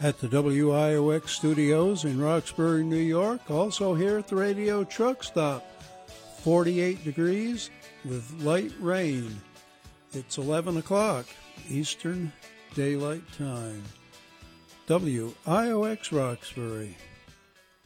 at the WIOX studios in Roxbury, New York. Also here at the radio truck stop, 48 degrees with light rain. It's 11 o'clock Eastern Daylight Time. WIOX Roxbury.